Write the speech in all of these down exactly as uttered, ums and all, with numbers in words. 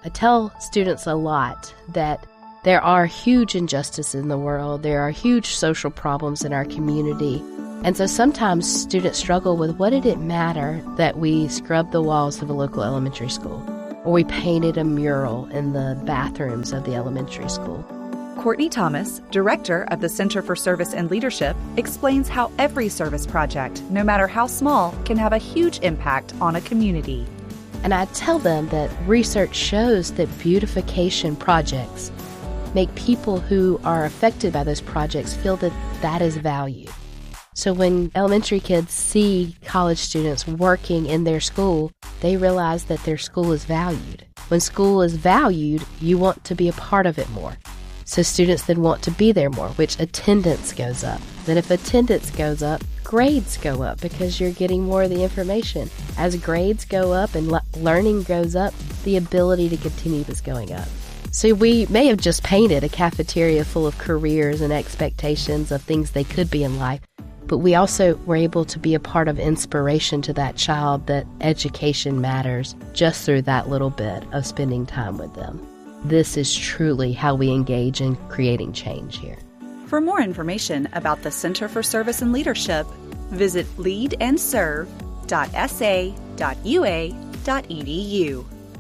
I tell students a lot that there are huge injustices in the world. There are huge social problems in our community. And so sometimes students struggle with, what did it matter that we scrubbed the walls of a local elementary school, or we painted a mural in the bathrooms of the elementary school? Courtney Thomas, director of the Center for Service and Leadership, explains how every service project, no matter how small, can have a huge impact on a community. And I tell them that research shows that beautification projects make people who are affected by those projects feel that that is valued. So when elementary kids see college students working in their school, they realize that their school is valued. When school is valued, you want to be a part of it more. So students then want to be there more, which attendance goes up. Then if attendance goes up, grades go up because you're getting more of the information. As grades go up and le- learning goes up, the ability to continue is going up. So we may have just painted a cafeteria full of careers and expectations of things they could be in life, but we also were able to be a part of inspiration to that child that education matters just through that little bit of spending time with them. This is truly how we engage in creating change here. For more information about the Center for Service and Leadership, visit lead and serve dot s a dot u a dot e d u.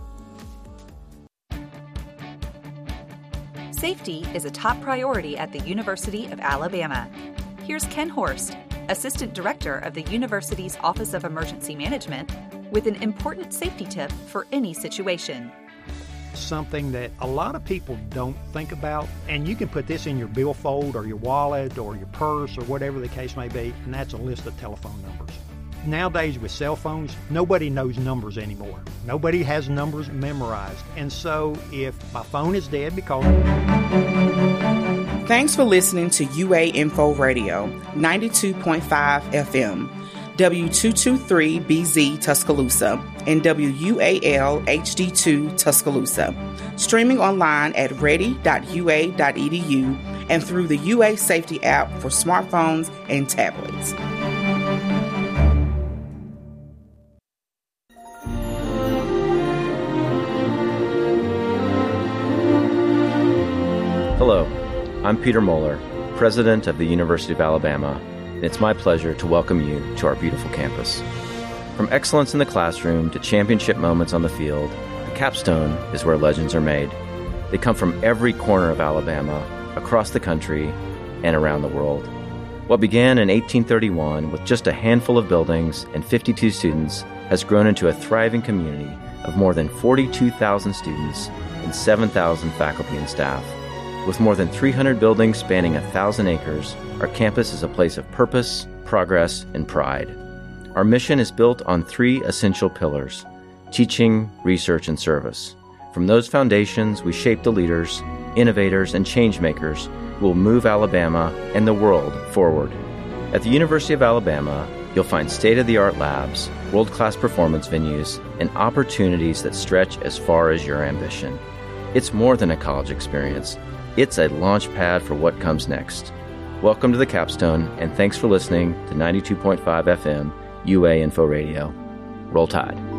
Safety is a top priority at the University of Alabama. Here's Ken Horst, Assistant Director of the university's Office of Emergency Management, with an important safety tip for any situation. Something that a lot of people don't think about, and you can put this in your billfold or your wallet or your purse or whatever the case may be, and that's a list of telephone numbers. Nowadays with cell phones, nobody knows numbers anymore. Nobody has numbers memorized. And so if my phone is dead because... Thanks for listening to U A Info Radio, ninety-two point five F M, W two twenty-three B Z Tuscaloosa, and W U A L H D two Tuscaloosa. Streaming online at ready dot u a dot e d u and through the U A Safety app for smartphones and tablets. Hello, I'm Peter Moeller, President of the University of Alabama, and it's my pleasure to welcome you to our beautiful campus. From excellence in the classroom to championship moments on the field, the capstone is where legends are made. They come from every corner of Alabama, across the country, and around the world. What began in eighteen thirty-one with just a handful of buildings and fifty-two students has grown into a thriving community of more than forty-two thousand students and seven thousand faculty and staff. With more than three hundred buildings spanning one thousand acres, our campus is a place of purpose, progress, and pride. Our mission is built on three essential pillars: teaching, research, and service. From those foundations, we shape the leaders, innovators, and change-makers who will move Alabama and the world forward. At the University of Alabama, you'll find state-of-the-art labs, world-class performance venues, and opportunities that stretch as far as your ambition. It's more than a college experience. It's a launch pad for what comes next. Welcome to the Capstone, and thanks for listening to ninety-two point five F M U A Info Radio. Roll Tide.